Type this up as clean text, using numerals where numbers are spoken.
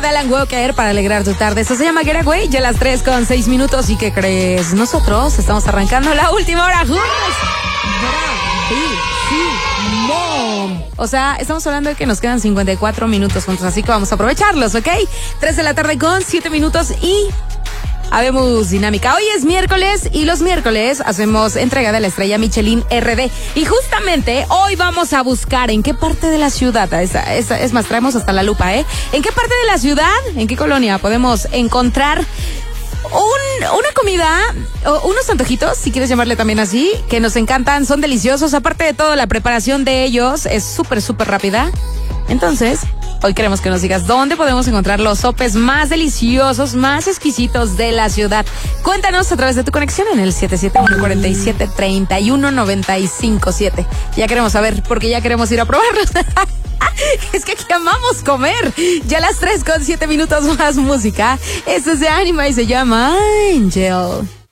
de Alan Walker para alegrar tu tarde. Esto se llama Getaway, ya a las 3:06. ¿Y qué crees? Nosotros estamos arrancando la última hora juntos. O sea, estamos hablando de que nos quedan 54 minutos juntos, así que vamos a aprovecharlos, ¿ok? 3:07 y habemos dinámica. Hoy es miércoles y los miércoles hacemos entrega de la estrella Michelin RD. Y justamente hoy vamos a buscar en qué parte de la ciudad, es más, traemos hasta la lupa, ¿eh? ¿En qué parte de la ciudad, en qué colonia podemos encontrar una comida, o unos antojitos, si quieres llamarle también así, que nos encantan, son deliciosos? Aparte de todo, la preparación de ellos es súper rápida. Entonces, hoy queremos que nos digas dónde podemos encontrar los sopes más deliciosos, más exquisitos de la ciudad. Cuéntanos a través de tu conexión en el 771-47-31-957. Ya queremos saber, porque ya queremos ir a probarlos. Es que aquí amamos comer. Ya a las 3:07 más música. Esto es de Anima y se llama Angel.